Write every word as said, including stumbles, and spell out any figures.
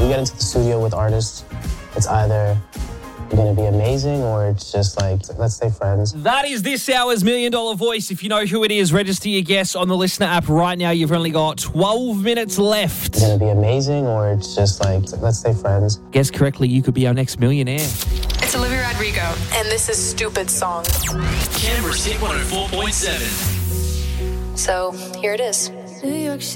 You get into the studio with artists, it's either going to be amazing or it's just like, let's stay friends. That is this hour's Million Dollar Voice. If you know who it is, register your guess on the Listener app right now. You've only got twelve minutes left. It's going to be amazing or it's just like, let's stay friends. Guess correctly, you could be our next millionaire. It's Olivia Rodrigo, and this is Stupid Song. Canberra's Hit one oh four point seven. So, here it is. New York